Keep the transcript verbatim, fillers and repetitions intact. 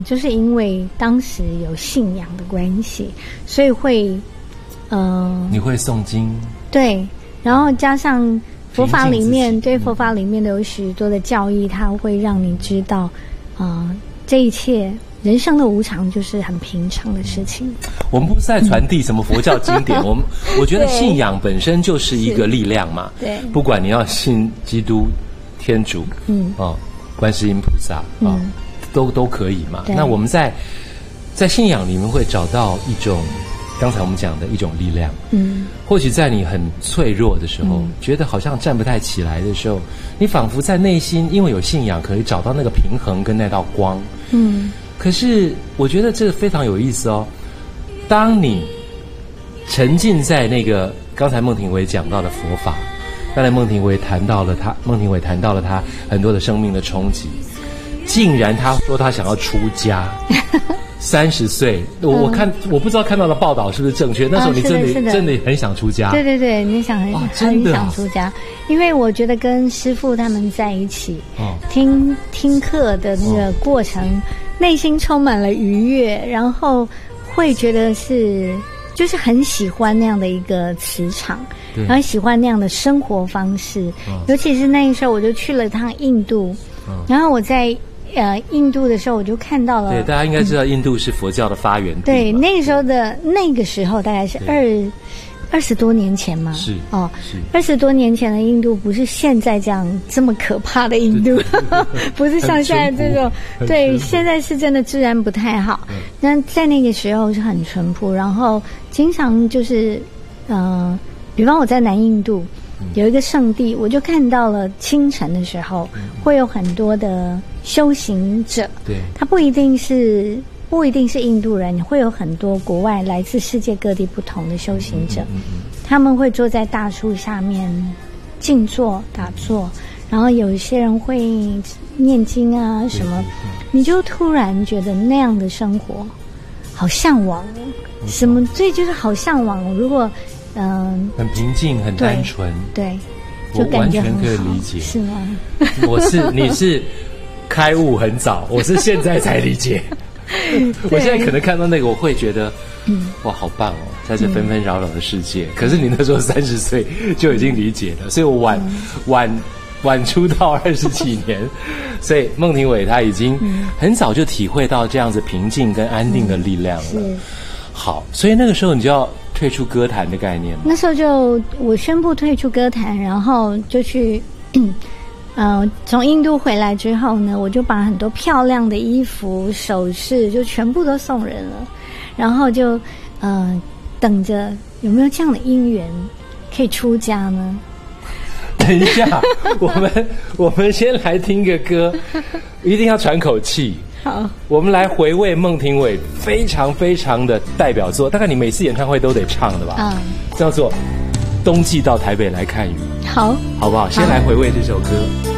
就是因为当时有信仰的关系，所以会，嗯、呃， 你会诵经， 对，然后加上佛法里面，对佛法里面的有许多的教义，它会让你知道，啊、呃，这一切人生的无常就是很平常的事情。 我们不是在传递什么佛教经典，我们我觉得信仰本身就是一个力量嘛。对，不管你要信基督、天主，嗯，哦，观世音菩萨啊。嗯，都都可以嘛。那我们在在信仰里面会找到一种刚才我们讲的一种力量。嗯，或许在你很脆弱的时候，嗯、觉得好像站不太起来的时候，你仿佛在内心因为有信仰，可以找到那个平衡跟那道光。嗯，可是我觉得这个非常有意思哦。当你沉浸在那个刚才孟庭苇讲到的佛法，刚才孟庭苇谈到了他，孟庭苇谈到了他很多的生命的冲击。竟然他说他想要出家，三十岁，我我看我不知道看到的报道是不是正确？那时候你真的、哦、的真的很想出家？对对对，你想很、哦、很想出家，因为我觉得跟师父他们在一起，哦、听听课的那个过程，哦、内心充满了愉悦，然后会觉得是就是很喜欢那样的一个磁场，然后喜欢那样的生活方式，哦、尤其是那个时候我就去了趟印度，哦、然后我在。呃，印度的时候我就看到了。 对，大家应该知道印度是佛教的发源地。 对，那个时候的那个时候大概是二二十多年前嘛。 是哦，是二十多年前的印度，不是现在这样这么可怕的印度，不是像现在这种。对，现在是真的治安不太好。那在那个时候是很淳朴，然后经常就是呃，比方我在南印度。有一个圣地，我就看到了清晨的时候，嗯、会有很多的修行者。对，他不一定是不一定是印度人，会有很多国外来自世界各地不同的修行者。嗯嗯嗯、他们会坐在大树下面静坐打坐，然后有一些人会念经啊什么，你就突然觉得那样的生活好向往，嗯、什么这就是好向往。如果嗯， 很平静，很单纯， 对， 我完全可以理解， 是吗？ 我是你是开悟很早，我是现在才理解。我现在可能看到那个，我会觉得，嗯，哇，好棒哦，在这纷纷扰扰的世界。嗯、可是你那时候三十岁就已经理解了，所以我晚、嗯、晚晚出道二十几年，所以孟庭苇他已经很早就体会到这样子平静跟安定的力量了。嗯、好，所以那个时候你就要。退出歌坛的概念吗？ 那时候就我宣布退出歌坛，然后就去，呃，从印度回来之后呢，我就把很多漂亮的衣服、首饰就全部都送人了，然后就呃等着有没有这样的姻缘可以出家呢？ 等一下，我们我们先来听个歌，一定要喘口气。 好， 我们来回味孟庭苇非常非常的代表作，大概你每次演唱会都得唱的吧？嗯，叫做《冬季到台北来看雨》。 好， 好不好？先来回味这首歌。